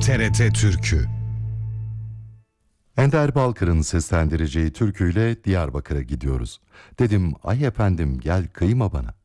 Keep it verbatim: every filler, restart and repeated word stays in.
T R T Türkü. Ender Balkır'ın seslendireceği türküyle Diyarbakır'a gidiyoruz. Dedim ay efendim gel kıyma bana.